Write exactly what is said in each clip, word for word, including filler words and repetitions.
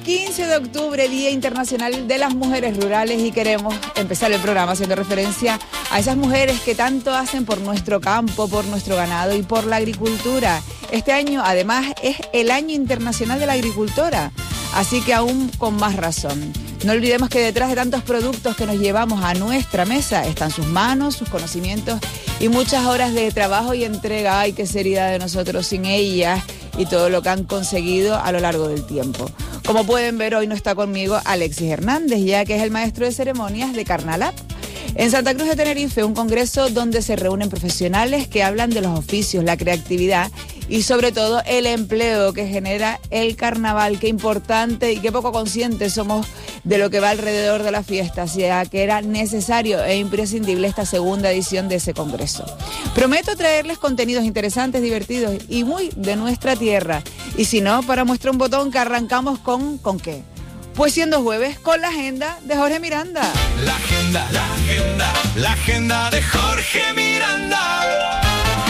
quince de octubre, Día Internacional de las Mujeres Rurales, y queremos empezar el programa haciendo referencia a esas mujeres que tanto hacen por nuestro campo, por nuestro ganado y por la agricultura. Este año, además, es el Año Internacional de la Agricultora, así que aún con más razón. No olvidemos que detrás de tantos productos que nos llevamos a nuestra mesa están sus manos, sus conocimientos y muchas horas de trabajo y entrega. Ay, qué sería de nosotros sin ellas y todo lo que han conseguido a lo largo del tiempo. Como pueden ver, hoy no está conmigo Alexis Hernández, ya que es el maestro de ceremonias de Carnalab. En Santa Cruz de Tenerife, un congreso donde se reúnen profesionales que hablan de los oficios, la creatividad y sobre todo el empleo que genera el carnaval. Qué importante y qué poco conscientes somos de lo que va alrededor de la fiesta, así que era necesario e imprescindible esta segunda edición de ese congreso. Prometo traerles contenidos interesantes, divertidos y muy de nuestra tierra. Y si no, para muestra un botón que arrancamos con... ¿con qué? Pues siendo jueves, con la agenda de Jorge Miranda. La agenda, la agenda, la agenda de Jorge Miranda.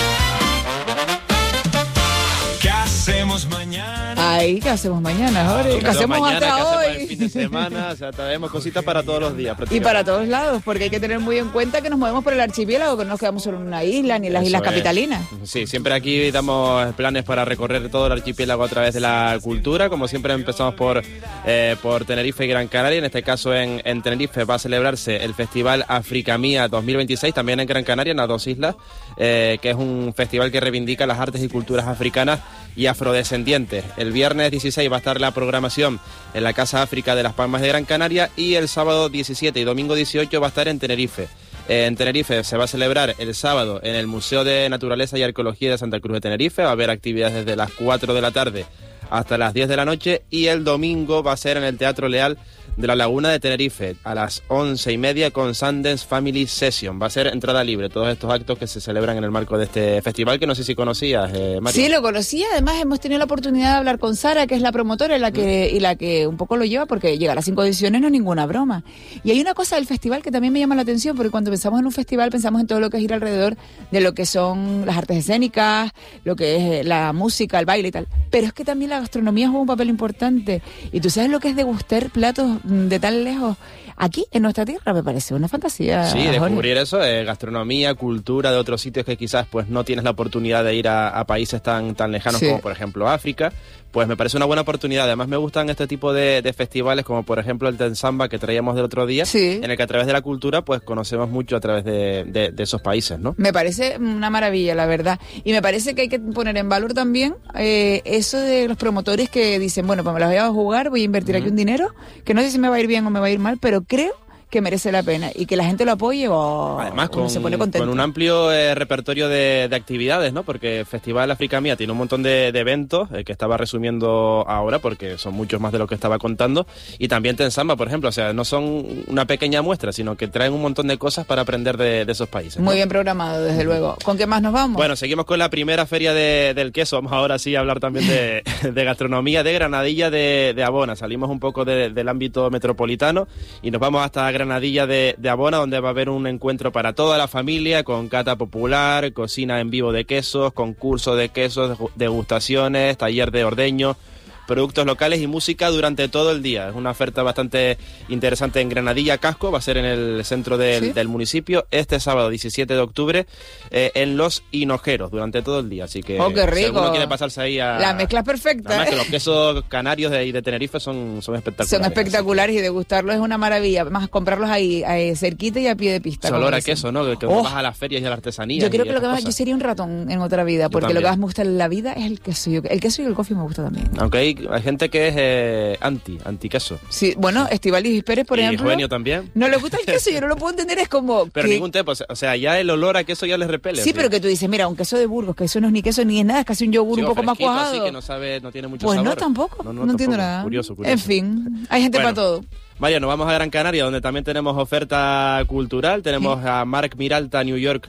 ¿Qué hacemos mañana? Ay, ¿qué hacemos mañana, Jorge? ¿Qué hacemos mañana, hasta ¿qué hoy? hacemos el fin de semana? O sea, traemos cositas para todos los días. Y para todos lados, porque hay que tener muy en cuenta que nos movemos por el archipiélago, que no nos quedamos solo en una isla, ni en las Eso islas es. capitalinas. Sí, siempre aquí damos planes para recorrer todo el archipiélago a través de la cultura. Como siempre empezamos por, eh, por Tenerife y Gran Canaria. En este caso en, en Tenerife va a celebrarse el Festival Africamía dos mil veintiséis, también en Gran Canaria, en las dos islas, eh, que es un festival que reivindica las artes y culturas africanas y afrodescendientes. El viernes dieciséis va a estar la programación en la Casa África de Las Palmas de Gran Canaria y el sábado diecisiete y domingo dieciocho va a estar en Tenerife. Eh, en Tenerife se va a celebrar el sábado en el Museo de Naturaleza y Arqueología de Santa Cruz de Tenerife. Va a haber actividades desde las cuatro de la tarde hasta las diez de la noche, y el domingo va a ser en el Teatro Leal de la Laguna de Tenerife a las once y media con Sundance Family Session. Va a ser entrada libre todos estos actos que se celebran en el marco de este festival, que no sé si conocías, eh, María. Sí, lo conocía. Además, hemos tenido la oportunidad de hablar con Sara, que es la promotora y la que, y la que un poco lo lleva, porque llegar a cinco ediciones no es ninguna broma. Y hay una cosa del festival que también me llama la atención, porque cuando pensamos en un festival pensamos en todo lo que es ir alrededor de lo que son las artes escénicas, lo que es la música, el baile y tal. Pero es que también la gastronomía juega un papel importante. Y tú sabes lo que es degustar platos de tan lejos aquí en nuestra tierra. Me parece una fantasía. Sí, Jorge. descubrir eso, eh, gastronomía, cultura de otros sitios que quizás pues no tienes la oportunidad de ir a, a países tan, tan lejanos, sí, como por ejemplo África. Pues me parece una buena oportunidad. Además me gustan este tipo de, de festivales, como por ejemplo el Tensamba que traíamos del otro día, sí, en el que a través de la cultura pues conocemos mucho a través de, de, de esos países, ¿no? Me parece una maravilla, la verdad. Y me parece que hay que poner en valor también eh, eso de los promotores que dicen, bueno, pues me las voy a jugar, voy a invertir uh-huh. aquí un dinero, que no sé si me va a ir bien o me va a ir mal, pero creo que merece la pena y que la gente lo apoye o además uno con, se pone contento. Con un amplio eh, repertorio de, de actividades, ¿no? Porque Festival Africamía tiene un montón de, de eventos eh, que estaba resumiendo ahora, porque son muchos más de lo que estaba contando, y también Tensamba, por ejemplo, o sea, no son una pequeña muestra, sino que traen un montón de cosas para aprender de, de esos países, ¿no? Muy bien programado, desde luego. ¿Con qué más nos vamos? Bueno, seguimos con la primera feria de, del queso. Vamos ahora sí a hablar también de, de gastronomía de Granadilla de, de Abona. Salimos un poco de, del ámbito metropolitano y nos vamos hasta Granadilla de, de Abona, donde va a haber un encuentro para toda la familia, con cata popular, cocina en vivo de quesos, concurso de quesos, degustaciones, taller de ordeño, productos locales y música durante todo el día. Es una oferta bastante interesante en Granadilla Casco, va a ser en el centro del, ¿sí? del municipio, este sábado diecisiete de octubre, eh, en Los Hinojeros, durante todo el día. Así que oh, qué rico. Si alguno quiere pasarse ahí a... La mezcla es perfecta. Además ¿eh? que los quesos canarios de, de Tenerife son, son espectaculares. Son espectaculares y degustarlos es una maravilla. Además, comprarlos ahí, ahí cerquita y a pie de pista. Ese olor a queso, ¿no? Que, que oh. vas a las ferias y a la artesanía. Yo creo que lo que más, yo sería un ratón en otra vida, porque lo que más me gusta en la vida es el queso. Yo, el queso y el coffee me gusta también. Aunque hay, hay gente que es eh, anti, anti queso. Sí, bueno, Estíbaliz Pérez, por y ejemplo. Y Eugenio también. No le gusta el queso, yo no lo puedo entender, es como... Pero que... ningún tipo, o sea, ya el olor a queso ya les repele. Sí, pero que tú dices, mira, un queso de Burgos, que eso no es ni queso ni es nada, es casi un yogur sí, un poco más cuajado. Así que no sabe, no tiene mucho pues sabor. no, tampoco, no, no, no entiendo tampoco. nada. Curioso, curioso. En fin, hay gente bueno, para todo. María, nos vamos a Gran Canaria, donde también tenemos oferta cultural. Tenemos ¿sí? a Marc Miralta New York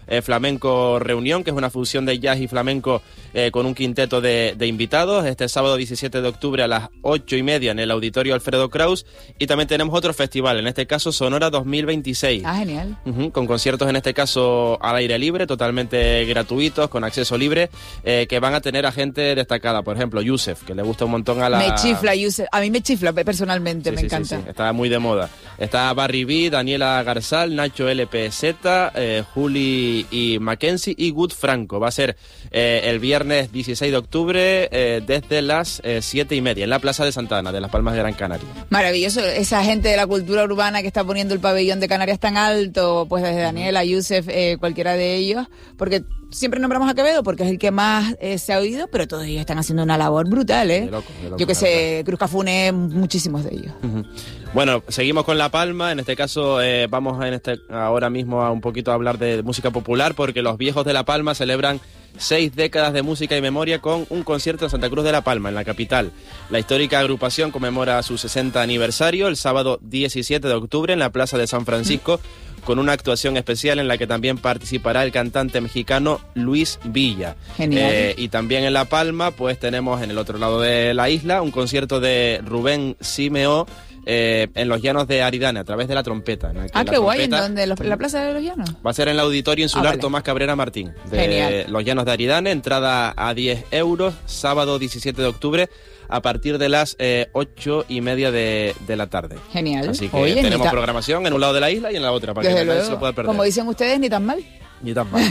eh, Flamenco Reunión, que es una fusión de jazz y flamenco eh, con un quinteto de, de invitados, este sábado diecisiete de octubre a las ocho y media en el Auditorio Alfredo Kraus. Y también tenemos otro festival, en este caso Sonora dos mil veintiséis. Ah, genial. Uh-huh, con conciertos en este caso al aire libre, totalmente gratuitos, con acceso libre, eh, que van a tener a gente destacada. Por ejemplo, Yusef, que le gusta un montón a la... Me chifla Yusef, a mí me chifla personalmente, sí, me sí, encanta. Sí, sí. Está muy de moda. Está Barry B, Daniela Garzal, Nacho L P Z, eh, Juli y Mackenzie y Good Franco. Va a ser eh, el viernes dieciséis de octubre eh, desde las eh, siete y media en la Plaza de Santa Ana de Las Palmas de Gran Canaria. Maravilloso, esa gente de la cultura urbana que está poniendo el pabellón de Canarias tan alto, pues desde Daniela, Yusef, eh, cualquiera de ellos, porque siempre nombramos a Quevedo porque es el que más eh, se ha oído, pero todos ellos están haciendo una labor brutal, ¿eh? De loco, de loco, Yo que sé, Cruz Cafune, muchísimos de ellos. Uh-huh. Bueno, seguimos con La Palma. En este caso eh, vamos en este ahora mismo a un poquito a hablar de música popular, porque los viejos de La Palma celebran seis décadas de música y memoria con un concierto en Santa Cruz de La Palma, en la capital. La histórica agrupación conmemora su sesenta aniversario el sábado diecisiete de octubre en la Plaza de San Francisco, con una actuación especial en la que también participará el cantante mexicano Luis Villa. Genial. Eh, y también en La Palma, pues tenemos en el otro lado de la isla un concierto de Rubén Simeo, Eh, en los llanos de Aridane, a través de la trompeta. ¿No? Ah, la qué guay, ¿en trompeta dónde? ¿En la Plaza de los Llanos? Va a ser en el Auditorio Insular Ah, vale. Tomás Cabrera Martín, de Genial. los llanos de Aridane, entrada a diez euros, sábado diecisiete de octubre, a partir de las eh, ocho y media de, de la tarde. Genial. Así que Oye, tenemos ni ta- programación en un lado de la isla y en la otra, para Desde que nadie luego, se lo pueda perder. como dicen ustedes, ni tan mal. Ni tan mal.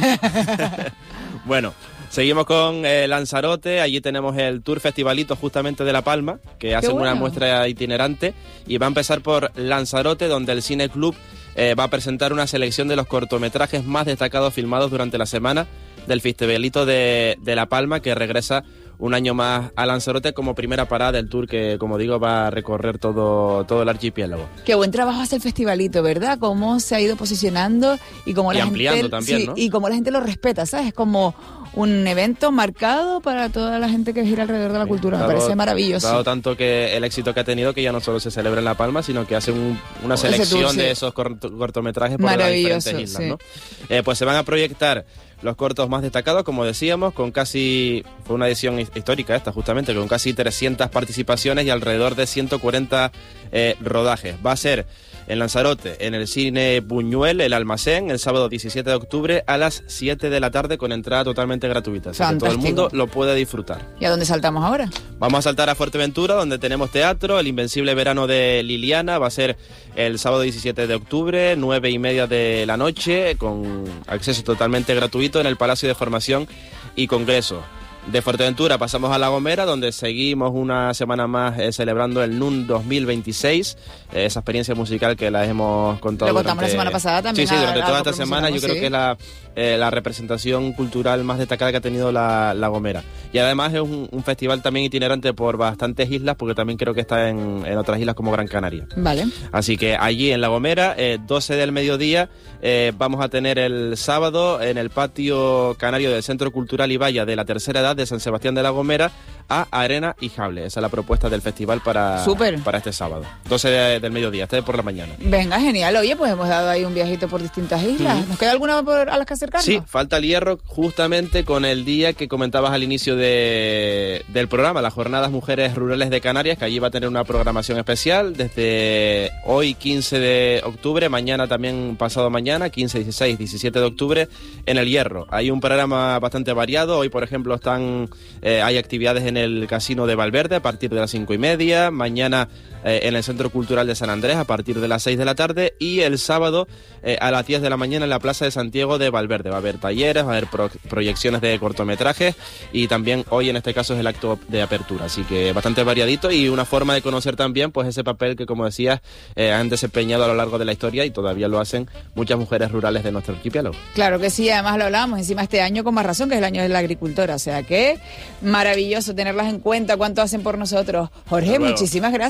Bueno, seguimos con eh, Lanzarote. Allí tenemos el Tour Festivalito justamente de La Palma, que hacen bueno. una muestra itinerante, y va a empezar por Lanzarote, donde el Cine Club eh, va a presentar una selección de los cortometrajes más destacados filmados durante la semana del Festivalito de, de La Palma, que regresa un año más a Lanzarote como primera parada del tour que, como digo, va a recorrer todo, todo el archipiélago. Qué buen trabajo hace el festivalito, ¿verdad? Cómo se ha ido posicionando y cómo Y la ampliando gente también, sí, ¿no? y cómo la gente lo respeta, ¿sabes? Es como un evento marcado para toda la gente que gira alrededor de la cultura. Me Dado- parece maravilloso. Dado tanto que el éxito que ha tenido, que ya no solo se celebra en La Palma, sino que hace un- una Ese selección tour, sí. de esos corto- cortometrajes por las Maravilloso, diferentes islas, sí. ¿no? Eh, pues se van a proyectar los cortos más destacados, como decíamos, con casi, fue una edición his- histórica esta justamente, con casi trescientas participaciones y alrededor de ciento cuarenta eh, rodajes. Va a ser en Lanzarote, en el Cine Buñuel, El Almacén, el sábado diecisiete de octubre a las siete de la tarde, con entrada totalmente gratuita. Así que todo el Fantástico. mundo lo puede disfrutar. ¿Y a dónde saltamos ahora? Vamos a saltar a Fuerteventura, donde tenemos teatro. El Invencible Verano de Liliana va a ser el sábado diecisiete de octubre, nueve y media de la noche, con acceso totalmente gratuito en el Palacio de Formación y Congreso. De Fuerteventura pasamos a La Gomera, donde seguimos una semana más eh, celebrando el N U N dos mil veintiséis, eh, esa experiencia musical que la hemos contado. Lo contamos durante- la semana pasada también, Sí, sí, a- durante a- toda lo esta semana yo promocionamos, creo sí. que es la, eh, la representación cultural más destacada que ha tenido la, la Gomera. Y además es un, un festival también itinerante por bastantes islas, porque también creo que está en, en otras islas como Gran Canaria. Vale. Así que allí en La Gomera, eh, doce del mediodía, eh, vamos a tener el sábado en el patio canario del Centro Cultural Ibaya de la Tercera Edad de San Sebastián de La Gomera a Arena y Jable. Esa es la propuesta del festival para, Súper. para este sábado. doce de- del mediodía, este es por la mañana. Venga, genial. Oye, pues hemos dado ahí un viajito por distintas islas. ¿Nos queda alguna por, a las que acercarnos? Sí, falta el Hierro justamente con el día que comentabas al inicio de, del programa, las Jornadas Mujeres Rurales de Canarias, que allí va a tener una programación especial desde hoy quince de octubre, mañana también pasado mañana, quince, dieciséis, diecisiete de octubre, en el Hierro. Hay un programa bastante variado. Hoy, por ejemplo, están eh, hay actividades en el Casino de Valverde a partir de las cinco y media, mañana eh, en el Centro Cultural de San Andrés a partir de las seis de la tarde y el sábado eh, a las diez de la mañana en la Plaza de Santiago de Valverde. Va a haber talleres, va a haber pro- proyecciones de cortometrajes y también hoy en este caso es el acto de apertura, así que bastante variadito y una forma de conocer también pues ese papel que, como decías, eh, han desempeñado a lo largo de la historia y todavía lo hacen muchas mujeres rurales de nuestro archipiélago. Claro que sí, además lo hablábamos encima este año con más razón, que es el año de la agricultora, o sea que maravilloso tenerlas en cuenta, cuánto hacen por nosotros. Jorge, Hasta luego. muchísimas gracias. Nada.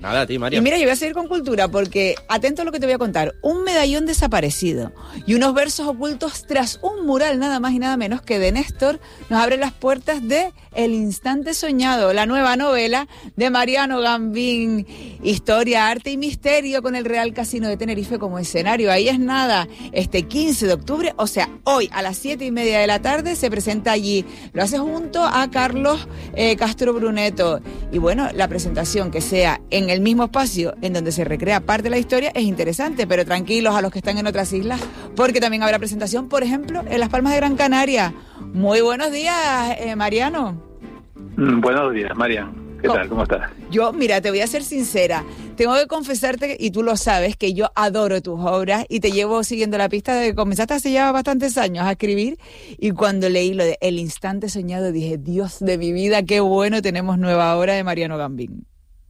Nada, a ti, Mario. Y mira, yo voy a seguir con cultura porque, atento a lo que te voy a contar, un medallón desaparecido y unos versos ocultos tras un mural nada más y nada menos que de Néstor nos abre las puertas de El Instante Soñado, la nueva novela de Mariano Gambín. Historia, arte y misterio con el Real Casino de Tenerife como escenario. Ahí es nada, este quince de octubre, o sea, hoy a las siete y media de la tarde se presenta allí. Lo hace junto a Carlos eh, Castro Bruneto. Y bueno, la presentación que sea en el mismo espacio en donde se recrea parte de la historia es interesante, pero tranquilos a los que están en otras islas, porque también habrá presentación, por ejemplo, en Las Palmas de Gran Canaria. Muy buenos días, eh, Mariano. Mm, buenos días, María. ¿Qué ¿Cómo? tal? ¿Cómo estás? Yo, mira, te voy a ser sincera. Tengo que confesarte, y tú lo sabes, que yo adoro tus obras y te llevo siguiendo la pista de que comenzaste hace ya bastantes años a escribir. Y cuando leí lo de El Instante Soñado dije, Dios de mi vida, qué bueno, tenemos nueva obra de Mariano Gambín.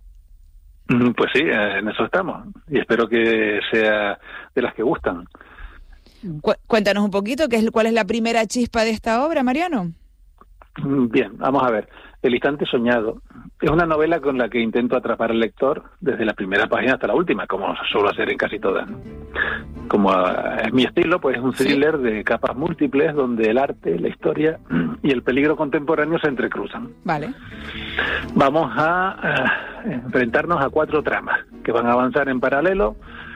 Mm, Pues sí, en eso estamos. Y espero que sea de las que gustan. Cu- cuéntanos un poquito, ¿qué es, ¿cuál es la primera chispa de esta obra, Mariano? Mm, Bien, vamos a ver. El Instante Soñado es una novela con la que intento atrapar al lector desde la primera página hasta la última, como suelo hacer en casi todas, ¿no? Como ah, es mi estilo, pues es un thriller Sí. de capas múltiples donde el arte, la historia y el peligro contemporáneo se entrecruzan. Vale. Vamos a, a enfrentarnos a cuatro tramas que van a avanzar en paralelo.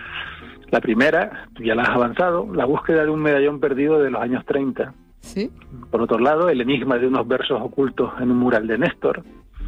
La primera, tú ya la has avanzado, la búsqueda de un medallón perdido de los años treinta. Sí. Por otro lado, el enigma de unos versos ocultos en un mural de Néstor.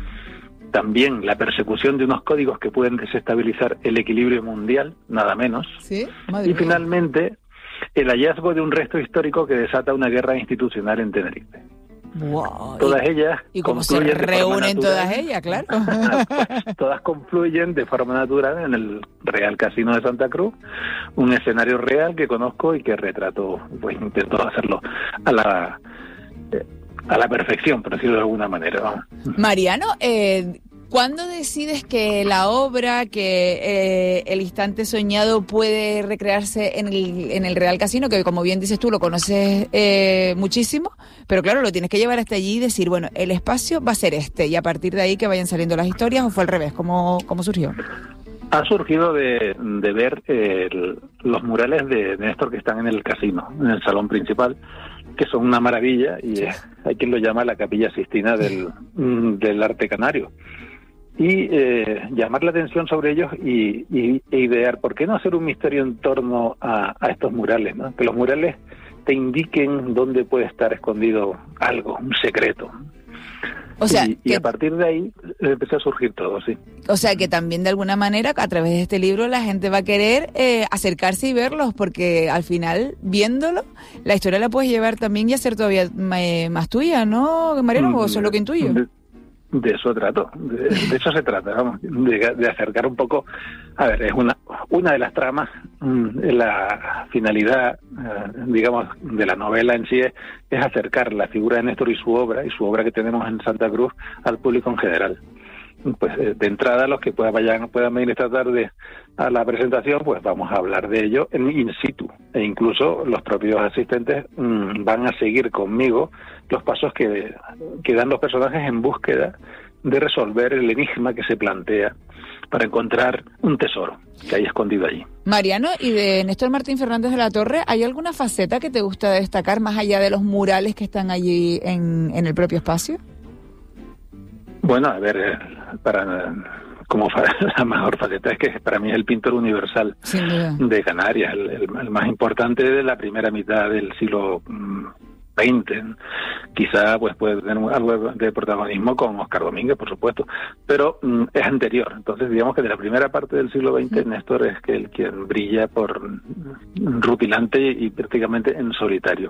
También la persecución de unos códigos que pueden desestabilizar el equilibrio mundial, nada menos. Sí. Madre Y mía. finalmente, el hallazgo de un resto histórico que desata una guerra institucional en Tenerife. Wow. Todas y, ellas y cómo se confluyen de forma reúnen natural. todas ellas, claro. Pues, todas confluyen de forma natural en el Real Casino de Santa Cruz, un escenario real que conozco y que retrato, pues intento hacerlo a la eh, a la perfección, por decirlo de alguna manera, vamos. Mariano, eh, ¿cuándo decides que la obra, que eh, El Instante Soñado puede recrearse en el, en el Real Casino, que como bien dices tú lo conoces eh, muchísimo, pero claro, lo tienes que llevar hasta allí y decir, bueno, el espacio va a ser este, y a partir de ahí que vayan saliendo las historias, o fue al revés? ¿Cómo, cómo surgió? Ha surgido de, de ver eh, el- los murales de Néstor que están en el casino, en el salón principal, que son una maravilla, y eh, hay quien lo llama la Capilla Sistina del, mm, del arte canario. Y eh, llamar la atención sobre ellos y, y e idear, ¿por qué no hacer un misterio en torno a, a estos murales, ¿no? Que los murales te indiquen dónde puede estar escondido algo, un secreto. O sea, y, y que, a partir de ahí eh, empezó a surgir todo, sí. o sea que también de alguna manera a través de este libro la gente va a querer eh, acercarse y verlos, porque al final, viéndolo, la historia la puedes llevar también y hacer todavía eh, más tuya, ¿no, Mariano? ¿O eso es lo que intuyo? De, de eso trato, de, de eso se trata, vamos, de, de acercar un poco. A ver, es una una de las tramas, mm, la finalidad, eh, digamos, de la novela en sí es, es acercar la figura de Néstor y su obra, y su obra que tenemos en Santa Cruz, al público en general. Pues eh, de entrada, los que puedan, vayan, puedan venir esta tarde a la presentación, pues vamos a hablar de ello en in situ, e incluso los propios asistentes mmm, van a seguir conmigo los pasos que, que dan los personajes en búsqueda de resolver el enigma que se plantea para encontrar un tesoro que hay escondido allí. Mariano, y de Néstor Martín Fernández de la Torre, ¿hay alguna faceta que te gusta destacar más allá de los murales que están allí en, en el propio espacio? Bueno, a ver, eh, para como fa- la mejor faceta es que para mí es el pintor universal Sin duda. de Canarias, el, el, el más importante de la primera mitad del siglo veinte. Quizá pues puede tener un- algo de protagonismo con Óscar Domínguez, por supuesto, pero mm, es anterior. Entonces, digamos que de la primera parte del siglo veinte, Sí. Néstor es que el quien brilla por mm, rutilante y prácticamente en solitario.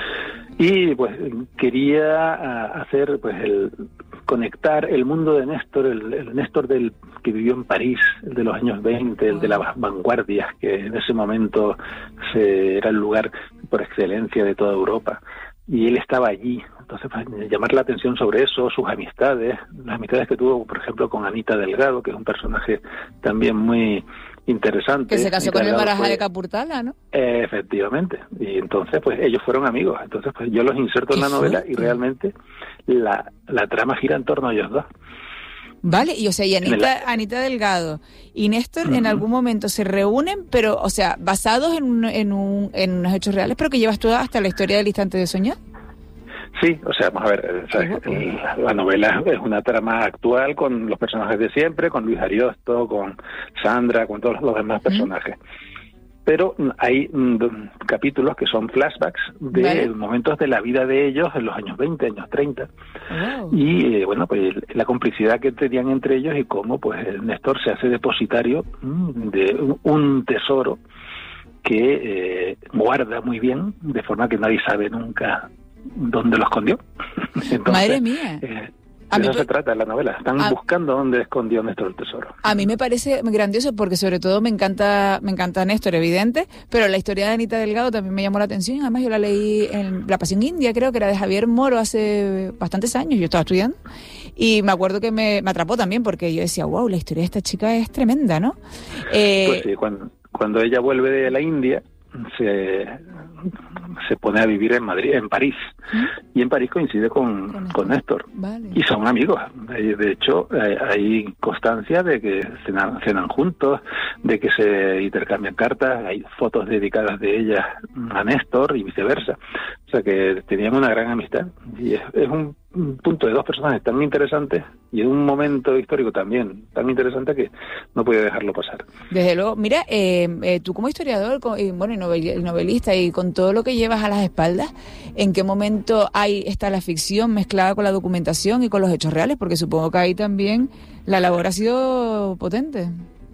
Y pues quería ah, hacer pues el conectar el mundo de Néstor, el, el Néstor del que vivió en París, el de los años veinte, el de las vanguardias, que en ese momento se, era el lugar por excelencia de toda Europa, y él estaba allí. Entonces, pues, llamar la atención sobre eso, sus amistades, las amistades que tuvo, por ejemplo, con Anita Delgado, que es un personaje también muy interesante. Que se casó Anita con el Delgado Baraja fue- de Capurtala, ¿no? eh, efectivamente, y entonces pues ellos fueron amigos, entonces pues yo los inserto en Qué la novela fuerte. y realmente la, la trama gira en torno a ellos dos. Vale, y o sea, y Anita, la... Anita Delgado y Néstor uh-huh. en algún momento se reúnen, pero, o sea, basados en, un, en, un, en unos hechos reales, pero que llevas toda hasta la historia del instante de soñar. Sí, o sea, vamos a ver, ¿sabes? La, la novela es una trama actual con los personajes de siempre, con Luis Ariosto, con Sandra, con todos los demás personajes. Pero hay mm, capítulos que son flashbacks de ¿Vale? momentos de la vida de ellos en los años veinte, años treinta. Oh. Y eh, bueno, pues la complicidad que tenían entre ellos y cómo pues el Néstor se hace depositario mm, de un, un tesoro que eh, guarda muy bien, de forma que nadie sabe nunca dónde lo escondió. Entonces, Madre mía. Eh, de eso se trata la novela. Están a, buscando dónde escondió Néstor el tesoro. A mí me parece grandioso porque sobre todo me encanta me encanta Néstor, evidente, pero la historia de Anita Delgado también me llamó la atención. Además yo la leí en La Pasión India, creo que era de Javier Moro hace bastantes años. Yo estaba estudiando y me acuerdo que me, me atrapó también porque yo decía, wow, la historia de esta chica es tremenda, ¿no? Eh, pues sí, cuando, cuando ella vuelve de la India se se pone a vivir en Madrid, en París, ¿Mm? y en París coincide con, con, con Néstor, vale. y son amigos. De hecho, hay constancia de que cenan, cenan juntos, de que se intercambian cartas, hay fotos dedicadas de ella a Néstor y viceversa. O sea que tenían una gran amistad. Y es, es un, un punto de dos personajes tan interesantes y en un momento histórico también tan interesante que no podía dejarlo pasar. Desde luego, mira, eh, eh, tú como historiador, con, y, bueno, y novel, novelista y con todo lo que llevas a las espaldas, ¿en qué momento hay está la ficción mezclada con la documentación y con los hechos reales? Porque supongo que ahí también la labor ha sido potente.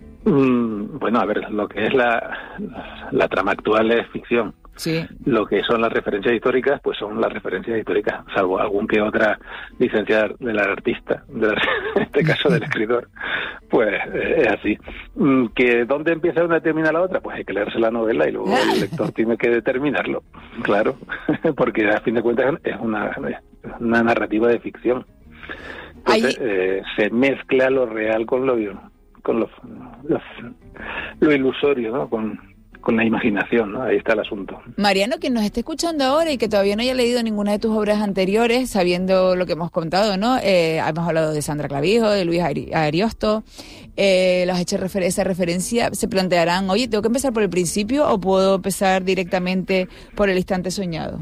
Mm, bueno, a ver, lo que es la, la, la trama actual es ficción. Sí. Lo que son las referencias históricas, pues son las referencias históricas, salvo algún que otra licencia del artista, de la, en este caso del escritor, pues eh, es así. ¿Que dónde empieza una y termina la otra? Pues hay que leerse la novela y luego el lector tiene que determinarlo, claro, porque a fin de cuentas es una, una narrativa de ficción. Entonces eh, se mezcla lo real con lo con lo, lo, lo ilusorio, ¿no? Con con la imaginación, ¿no? Ahí está el asunto. Mariano, quien nos esté escuchando ahora y que todavía no haya leído ninguna de tus obras anteriores, sabiendo lo que hemos contado, ¿no? Eh, hemos hablado de Sandra Clavijo, de Luis Ari- Ariosto, eh, los hechos refer- esa referencia, se plantearán, oye, ¿tengo que empezar por el principio o puedo empezar directamente por el instante soñado?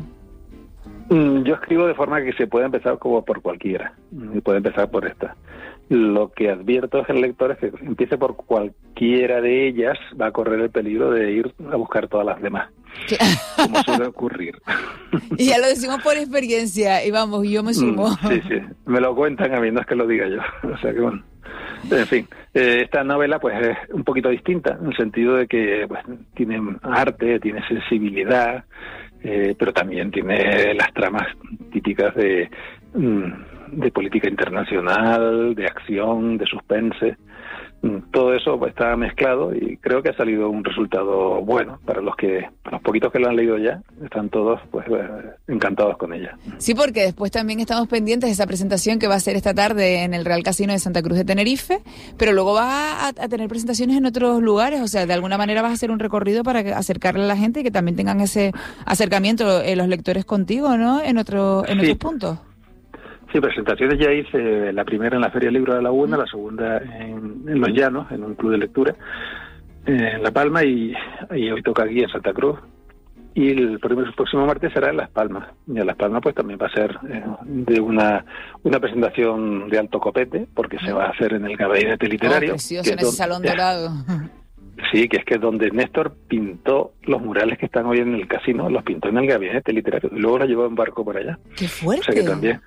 Mm, yo escribo de forma que se puede empezar como por cualquiera, y puede empezar por esta. Lo que advierto es el lector es que empiece por cualquiera de ellas, va a correr el peligro de ir a buscar todas las demás, como suele ocurrir. Y ya lo decimos por experiencia, y vamos, yo me sumo. Mm, sí, sí, me lo cuentan a mí, no es que lo diga yo. O sea que bueno, en fin, eh, esta novela pues es un poquito distinta, en el sentido de que pues tiene arte, tiene sensibilidad, eh, pero también tiene las tramas típicas de... Mm, de política internacional, de acción, de suspense. Todo eso pues, está mezclado y creo que ha salido un resultado bueno para los que, para los poquitos que lo han leído ya, están todos pues encantados con ella. Sí, porque después también estamos pendientes de esa presentación que va a ser esta tarde en el Real Casino de Santa Cruz de Tenerife, pero luego va a, a tener presentaciones en otros lugares, o sea, de alguna manera vas a hacer un recorrido para que, acercarle a la gente y que también tengan ese acercamiento eh, los lectores contigo, ¿no? En otro, en sí. otros puntos. Sí, presentaciones ya hice, la primera en la Feria del Libro de la Laguna, la segunda en, en Los Llanos, en un club de lectura, eh, en La Palma, y, y hoy toca aquí en Santa Cruz. Y el próximo martes será en Las Palmas. Y en Las Palmas pues también va a ser eh, de una una presentación de alto copete, porque se va a hacer en el Gabinete Literario. Oh, precioso, en ese salón dorado. Sí, que es que donde Néstor pintó los murales que están hoy en el casino, los pintó en el Gabinete Literario, y luego los llevó en barco por allá. ¡Qué fuerte! O sea que también...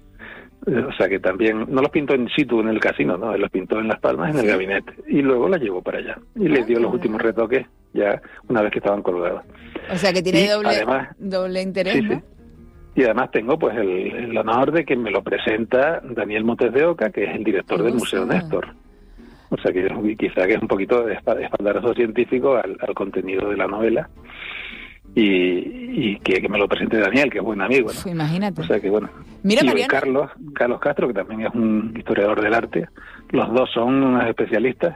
O sea que también, no los pintó in situ en el casino, no, los pintó en Las Palmas, en el gabinete, y luego la llevó para allá. Y ah, les dio los últimos retoques ya una vez que estaban colgados. O sea que tiene y doble, además, doble interés, sí, ¿no? Sí. Y además tengo pues el, el honor de que me lo presenta Daniel Montes de Oca, que es el director del Museo Néstor. O sea que quizá que es un poquito de espaldarazo científico al, al contenido de la novela. Y, y que, que me lo presente Daniel, que es buen amigo, ¿no? Uf, imagínate. O sea que bueno. Mira, y Mariano. Carlos, Carlos Castro, que también es un historiador del arte. Los dos son unos especialistas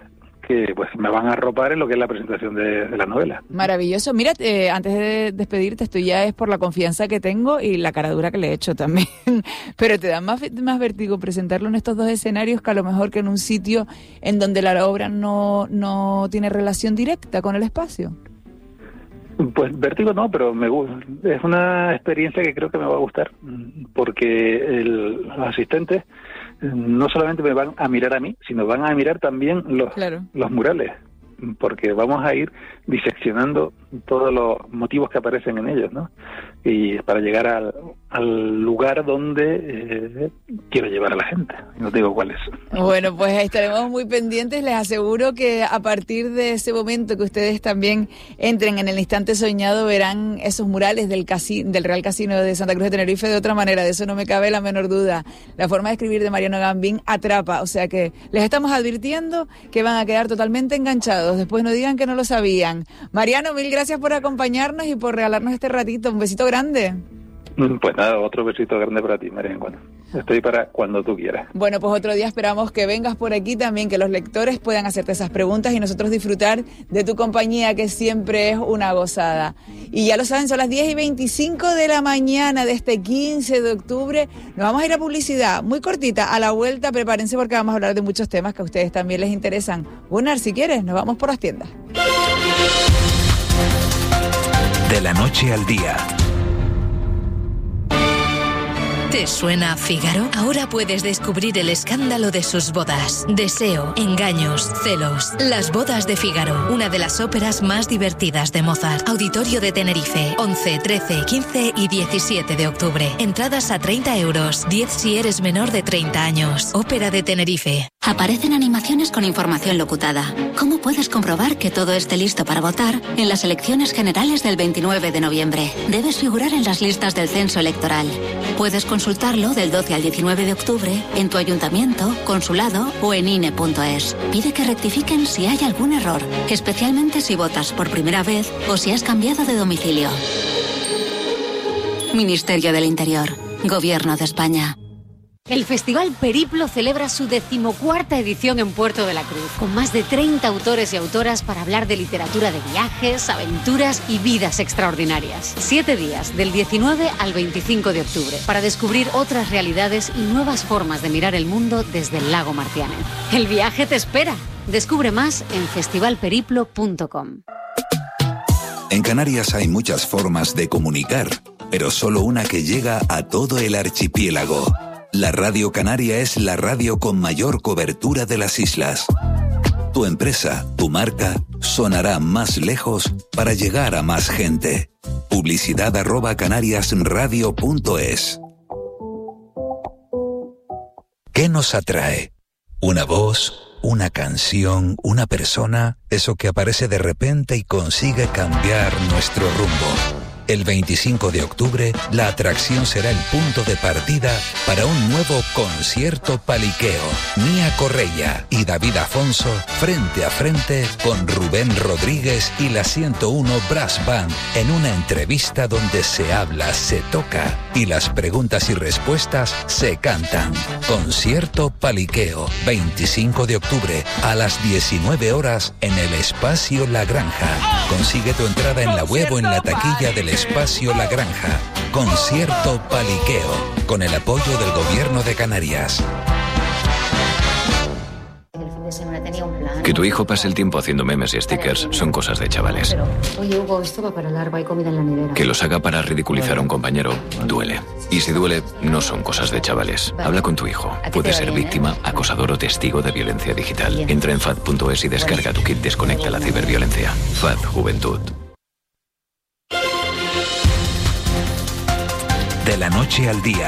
que pues me van a arropar en lo que es la presentación de, de la novela. Maravilloso. Mira, eh, antes de despedirte, esto ya es por la confianza que tengo y la cara dura que le he hecho también. Pero te da más, más vértigo presentarlo en estos dos escenarios que a lo mejor que en un sitio en donde la obra no, no tiene relación directa con el espacio. Pues vértigo no, pero me gusta. Es una experiencia que creo que me va a gustar, porque el, los asistentes no solamente me van a mirar a mí, sino van a mirar también los, claro. los murales, porque vamos a ir diseccionando todos los motivos que aparecen en ellos, ¿no? Y para llegar al, al lugar donde eh, quiero llevar a la gente. No te digo cuál es. Bueno, pues estaremos muy pendientes. Les aseguro que a partir de ese momento que ustedes también entren en el instante soñado, verán esos murales del, casi, del Real Casino de Santa Cruz de Tenerife de otra manera. De eso no me cabe la menor duda. La forma de escribir de Mariano Gambín atrapa. O sea que les estamos advirtiendo que van a quedar totalmente enganchados. Después no digan que no lo sabían. Mariano, mil gracias por acompañarnos y por regalarnos este ratito. Un besito grande. Pues nada, otro besito grande para ti, María. Bueno, estoy para cuando tú quieras. Bueno, pues otro día esperamos que vengas por aquí también, que los lectores puedan hacerte esas preguntas y nosotros disfrutar de tu compañía, que siempre es una gozada. Y ya lo saben, son las diez y veinticinco de la mañana de este quince de octubre. Nos vamos a ir a publicidad muy cortita. A la vuelta, prepárense porque vamos a hablar de muchos temas que a ustedes también les interesan. Gunnar, si quieres, nos vamos por las tiendas. De la noche al día. ¿Te suena Fígaro? Ahora puedes descubrir el escándalo de sus bodas. Deseo, engaños, celos. Las bodas de Fígaro, una de las óperas más divertidas de Mozart. Auditorio de Tenerife, once, trece, quince y diecisiete de octubre. Entradas a treinta euros, diez si eres menor de treinta años. Ópera de Tenerife. Aparecen animaciones con información locutada. ¿Cómo puedes comprobar que todo esté listo para votar en las elecciones generales del veintinueve de noviembre? Debes figurar en las listas del censo electoral. Puedes consultarlo del doce al diecinueve de octubre en tu ayuntamiento, consulado o en I N E punto es. Pide que rectifiquen si hay algún error, especialmente si votas por primera vez o si has cambiado de domicilio. Ministerio del Interior, Gobierno de España. El Festival Periplo celebra su decimocuarta edición en Puerto de la Cruz, con más de treinta autores y autoras para hablar de literatura de viajes, aventuras y vidas extraordinarias. Siete días, del diecinueve al veinticinco de octubre, para descubrir otras realidades y nuevas formas de mirar el mundo desde el lago Marcianen. El viaje te espera. Descubre más en festival periplo punto com. En Canarias hay muchas formas de comunicar, pero solo una que llega a todo el archipiélago. La Radio Canaria es la radio con mayor cobertura de las islas. Tu empresa, tu marca, sonará más lejos para llegar a más gente. Publicidad arroba canariasradio punto es. ¿Qué nos atrae? ¿Una voz? ¿Una canción? ¿Una persona? Eso que aparece de repente y consigue cambiar nuestro rumbo. El veinticinco de octubre, la atracción será el punto de partida para un nuevo concierto paliqueo. Mía Correia y David Afonso frente a frente con Rubén Rodríguez y la ciento uno Brass Band en una entrevista donde se habla, se toca y las preguntas y respuestas se cantan. Concierto paliqueo, veinticinco de octubre a las diecinueve horas en el Espacio La Granja. Consigue tu entrada en la web o en la taquilla del Espacio La Granja. Concierto paliqueo, con el apoyo del Gobierno de Canarias. Que tu hijo pase el tiempo haciendo memes y stickers son cosas de chavales. Oye, Hugo, esto va para largo, hay comida en la nevera. Que los haga para ridiculizar a un compañero duele. Y si duele, no son cosas de chavales. Habla con tu hijo. Puede ser víctima, acosador o testigo de violencia digital. Entra en fad punto es y descarga tu kit Desconecta la ciberviolencia. F A D Juventud. De la noche al día.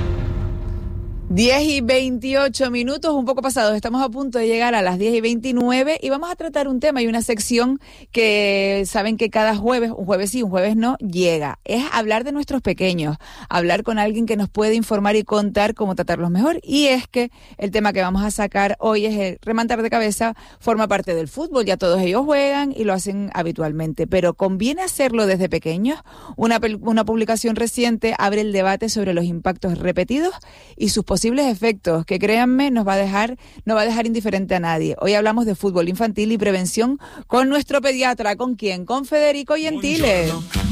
diez y veintiocho minutos, un poco pasados. Estamos a punto de llegar a las diez y veintinueve y vamos a tratar un tema y una sección que saben que cada jueves, un jueves sí, un jueves no, llega. Es hablar de nuestros pequeños, hablar con alguien que nos puede informar y contar cómo tratarlos mejor. Y es que el tema que vamos a sacar hoy es el remantar de cabeza, forma parte del fútbol. Ya todos ellos juegan y lo hacen habitualmente, pero ¿conviene hacerlo desde pequeños? Una, una publicación reciente abre el debate sobre los impactos repetidos y sus posibilidades posibles efectos que, créanme, nos va a dejar, no va a dejar indiferente a nadie. Hoy hablamos de fútbol infantil y prevención con nuestro pediatra. ¿Con quién? Con Federico Gentile.